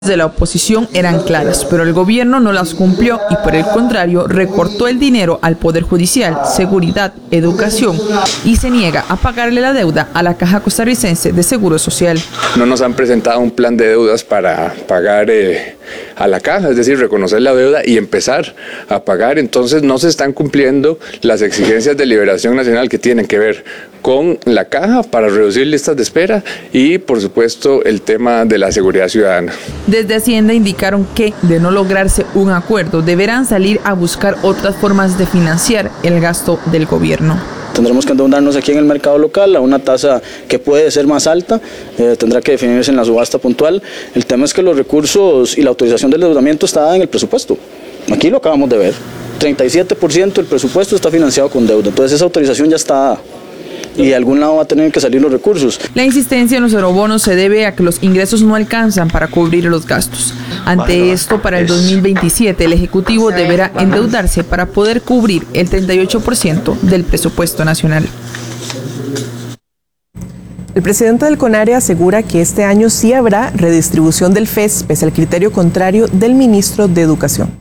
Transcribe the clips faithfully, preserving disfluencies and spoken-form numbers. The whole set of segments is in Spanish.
de la oposición eran claras, pero el gobierno no las cumplió y por el contrario recortó el dinero al Poder Judicial, Seguridad, Educación y se niega a pagarle la deuda a la Caja Costarricense de Seguro Social. No nos han presentado un plan de deudas para pagar eh, a la Caja, es decir, reconocer la deuda y empezar a pagar. Entonces no se están cumpliendo las exigencias de Liberación Nacional que tienen que ver con la Caja para reducir listas de espera y por supuesto el tema de la seguridad ciudadana. Desde Hacienda indicaron que, de no lograrse un acuerdo, deberán salir a buscar otras formas de financiar el gasto del gobierno. Tendremos que endeudarnos aquí en el mercado local a una tasa que puede ser más alta, eh, tendrá que definirse en la subasta puntual. El tema es que los recursos y la autorización del endeudamiento está en el presupuesto. Aquí lo acabamos de ver. treinta y siete por ciento del presupuesto está financiado con deuda, entonces esa autorización ya está y de algún lado va a tener que salir los recursos. La insistencia en los eurobonos se debe a que los ingresos no alcanzan para cubrir los gastos. Ante esto, para el dos mil veintisiete, el Ejecutivo deberá endeudarse para poder cubrir el treinta y ocho por ciento del presupuesto nacional. El presidente del CONARE asegura que este año sí habrá redistribución del F E S, pese al criterio contrario del ministro de Educación.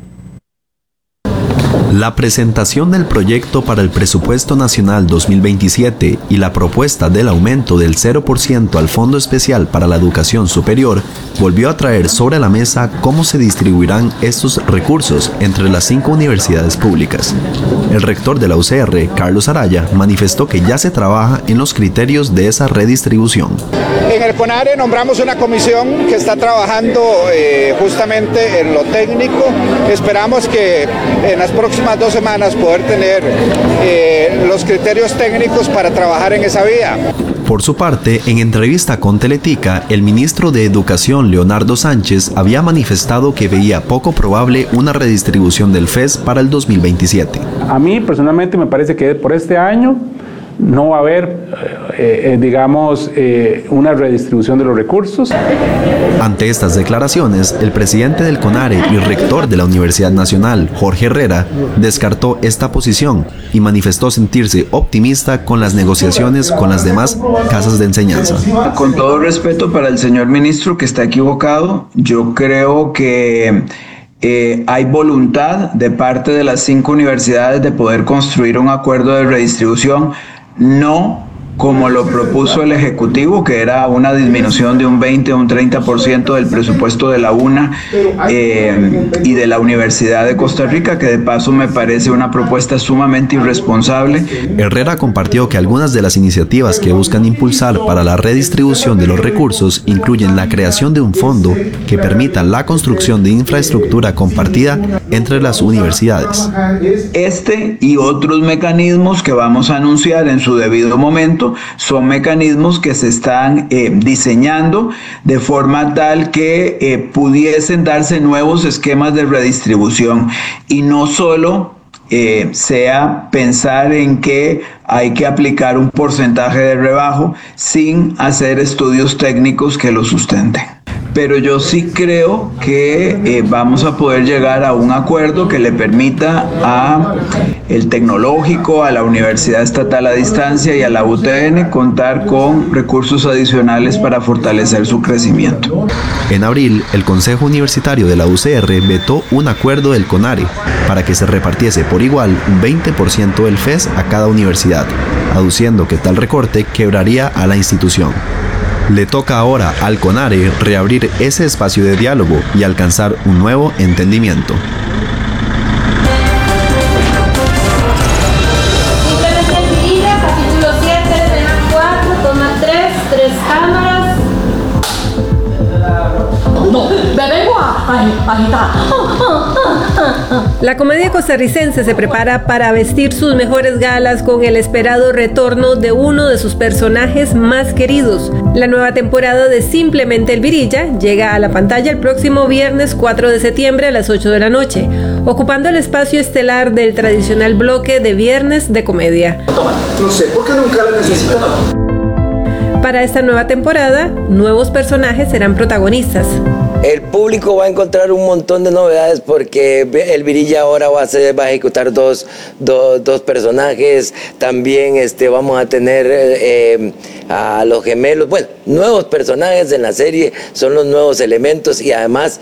La presentación del proyecto para el presupuesto nacional dos mil veintisiete y la propuesta del aumento del cero por ciento al Fondo Especial para la Educación Superior volvió a traer sobre la mesa cómo se distribuirán estos recursos entre las cinco universidades públicas. El rector de la U C R, Carlos Araya, manifestó que ya se trabaja en los criterios de esa redistribución. En el CONARE nombramos una comisión que está trabajando eh, justamente en lo técnico. Esperamos que en las próximas dos semanas poder tener eh, los criterios técnicos para trabajar en esa vía. Por su parte, en entrevista con Teletica, el ministro de Educación, Leonardo Sánchez, había manifestado que veía poco probable una redistribución del F E S para el dos mil veintisiete. A mí personalmente me parece que por este año no va a haber, eh, eh, digamos, eh, una redistribución de los recursos. Ante estas declaraciones, el presidente del CONARE y rector de la Universidad Nacional, Jorge Herrera, descartó esta posición y manifestó sentirse optimista con las negociaciones con las demás casas de enseñanza. Con todo respeto para el señor ministro que está equivocado, yo creo que Eh, hay voluntad de parte de las cinco universidades de poder construir un acuerdo de redistribución, no como lo propuso el Ejecutivo, que era una disminución de un veinte o un treinta por ciento del presupuesto de la UNA eh, y de la Universidad de Costa Rica, que de paso me parece una propuesta sumamente irresponsable. Herrera compartió que algunas de las iniciativas que buscan impulsar para la redistribución de los recursos incluyen la creación de un fondo que permita la construcción de infraestructura compartida entre las universidades. Este y otros mecanismos que vamos a anunciar en su debido momento son mecanismos que se están eh, diseñando de forma tal que eh, pudiesen darse nuevos esquemas de redistribución y no solo eh, sea pensar en que hay que aplicar un porcentaje de rebajo sin hacer estudios técnicos que lo sustenten. Pero yo sí creo que eh, vamos a poder llegar a un acuerdo que le permita a el Tecnológico, a la Universidad Estatal a Distancia y a la U T N contar con recursos adicionales para fortalecer su crecimiento. En abril, el Consejo Universitario de la U C R vetó un acuerdo del CONARE para que se repartiese por igual un veinte por ciento del F E S a cada universidad, aduciendo que tal recorte quebraría a la institución. Le toca ahora al CONARE reabrir ese espacio de diálogo y alcanzar un nuevo entendimiento. Capítulo siete, escena cuatro, toma tres, tres cámaras. No, me vengo a agitar. La comedia costarricense se prepara para vestir sus mejores galas con el esperado retorno de uno de sus personajes más queridos. La nueva temporada de Simplemente Elvirilla llega a la pantalla el próximo viernes cuatro de septiembre a las ocho de la noche, ocupando el espacio estelar del tradicional bloque de Viernes de Comedia. No sé, ¿por qué nunca la necesitaba? Para esta nueva temporada, nuevos personajes serán protagonistas. El público va a encontrar un montón de novedades porque el Virilla ahora va a, ser, va a ejecutar dos, dos, dos personajes. También este, vamos a tener eh, a los gemelos. Bueno, nuevos personajes en la serie, son los nuevos elementos y además